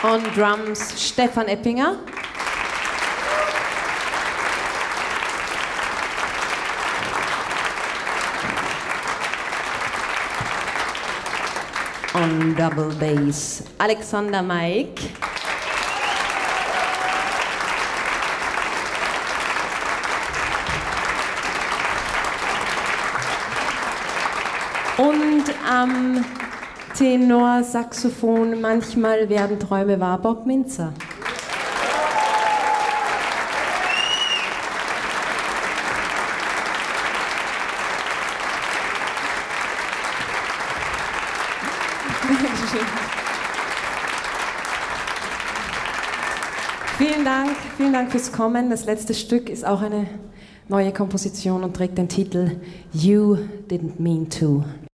On Drums Stefan Eppinger. On Double Bass Alexander Maik. Und am Tenorsaxophon Manchmal werden Träume wahr, Bob Minzer. Vielen Dank fürs Kommen. Das letzte Stück ist auch eine neue Komposition und trägt den Titel You Didn't Mean To.